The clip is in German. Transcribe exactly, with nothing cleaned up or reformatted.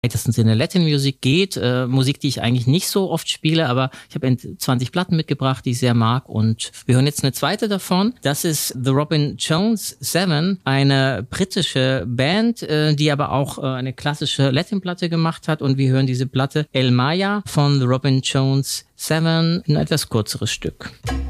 weitesten Sinne Latin Music geht, äh, Musik, die ich eigentlich nicht so oft spiele, aber ich habe zwanzig Platten mitgebracht, die ich sehr mag, und wir hören jetzt eine zweite davon. Das ist The Robin Jones Seven, eine britische Band, äh, die aber auch äh, eine klassische Latin-Platte gemacht hat, und wir hören diese Platte El Maya von The Robin Jones Seven, ein etwas kürzeres Stück.